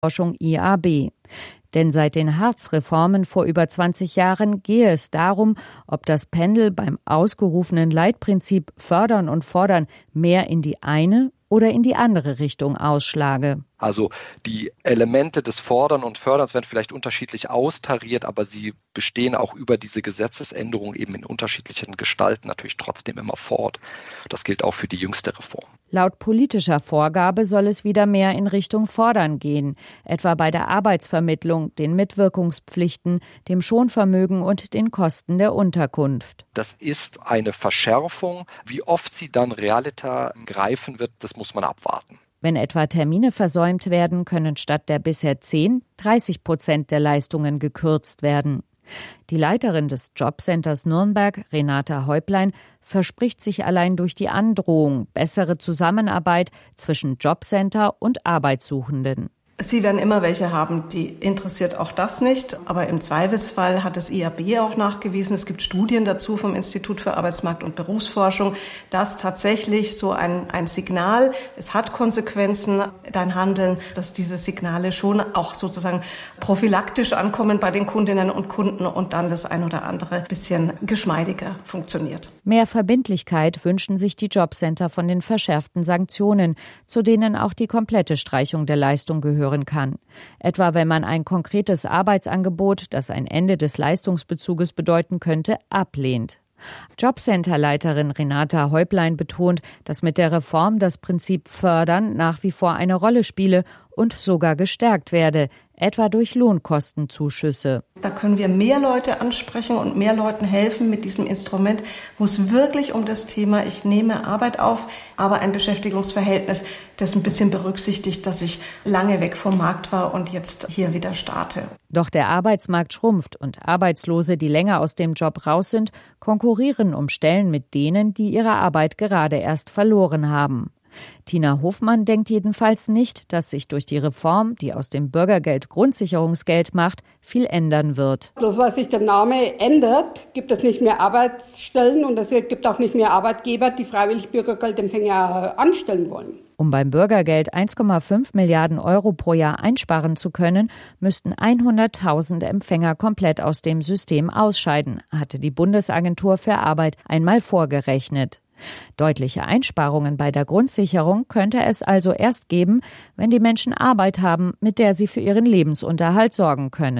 Forschung IAB. Denn seit den Hartz-Reformen vor über 20 Jahren gehe es darum, ob das Pendel beim ausgerufenen Leitprinzip Fördern und Fordern mehr in die eine oder in die andere Richtung ausschlage. Also die Elemente des Fordern und Förderns werden vielleicht unterschiedlich austariert, aber sie bestehen auch über diese Gesetzesänderung eben in unterschiedlichen Gestalten natürlich trotzdem immer fort. Das gilt auch für die jüngste Reform. Laut politischer Vorgabe soll es wieder mehr in Richtung Fordern gehen, etwa bei der Arbeitsvermittlung, den Mitwirkungspflichten, dem Schonvermögen und den Kosten der Unterkunft. Das ist eine Verschärfung. Wie oft sie dann realiter greifen wird, das muss man abwarten. Wenn etwa Termine versäumt werden, können statt der bisher 30% der Leistungen gekürzt werden. Die Leiterin des Jobcenters Nürnberg, Renata Häuplein, verspricht sich allein durch die Androhung bessere Zusammenarbeit zwischen Jobcenter und Arbeitssuchenden. Sie werden immer welche haben, die interessiert auch das nicht. Aber im Zweifelsfall hat das IAB auch nachgewiesen, es gibt Studien dazu vom Institut für Arbeitsmarkt- und Berufsforschung, dass tatsächlich so ein Signal, es hat Konsequenzen, dein Handeln, dass diese Signale schon auch sozusagen prophylaktisch ankommen bei den Kundinnen und Kunden und dann das ein oder andere bisschen geschmeidiger funktioniert. Mehr Verbindlichkeit wünschen sich die Jobcenter von den verschärften Sanktionen, zu denen auch die komplette Streichung der Leistung gehören kann. Etwa wenn man ein konkretes Arbeitsangebot, das ein Ende des Leistungsbezuges bedeuten könnte, ablehnt. Jobcenter-Leiterin Renata Häuplein betont, dass mit der Reform das Prinzip Fördern nach wie vor eine Rolle spiele und sogar gestärkt werde, etwa durch Lohnkostenzuschüsse. Da können wir mehr Leute ansprechen und mehr Leuten helfen mit diesem Instrument, wo es wirklich um das Thema, ich nehme Arbeit auf, aber ein Beschäftigungsverhältnis, das ein bisschen berücksichtigt, dass ich lange weg vom Markt war und jetzt hier wieder starte. Doch der Arbeitsmarkt schrumpft und Arbeitslose, die länger aus dem Job raus sind, konkurrieren um Stellen mit denen, die ihre Arbeit gerade erst verloren haben. Tina Hofmann denkt jedenfalls nicht, dass sich durch die Reform, die aus dem Bürgergeld Grundsicherungsgeld macht, viel ändern wird. Bloß weil sich der Name ändert, gibt es nicht mehr Arbeitsstellen und es gibt auch nicht mehr Arbeitgeber, die freiwillig Bürgergeldempfänger anstellen wollen. Um beim Bürgergeld 1,5 Milliarden Euro pro Jahr einsparen zu können, müssten 100.000 Empfänger komplett aus dem System ausscheiden, hatte die Bundesagentur für Arbeit einmal vorgerechnet. Deutliche Einsparungen bei der Grundsicherung könnte es also erst geben, wenn die Menschen Arbeit haben, mit der sie für ihren Lebensunterhalt sorgen können.